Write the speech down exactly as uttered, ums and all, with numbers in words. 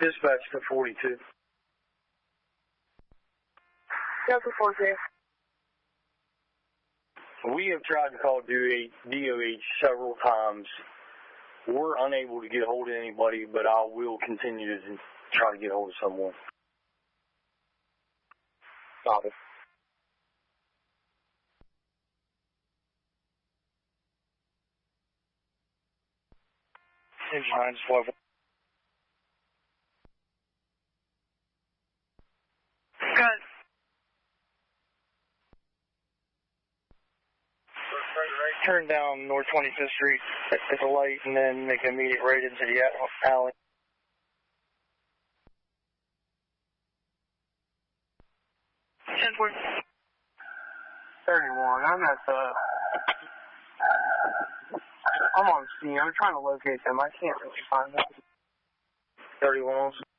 Dispatch to forty-two. Delta forty-two. We have tried to call D O H several times. We're unable to get a hold of anybody, but I will continue to try to get a hold of someone. Got it. Engine nine, swivel. Good. Turn down North twenty-fifth Street at the light and then make an immediate right into the alley. ten four. thirty-one, I'm at the... I'm on scene. I'm trying to locate them. I can't really find them. thirty-one.